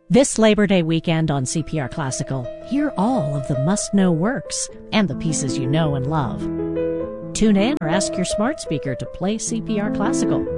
This Labor Day weekend on CPR Classical, hear all of the must-know works and the pieces you know and love. Tune in or ask your smart speaker to play CPR Classical.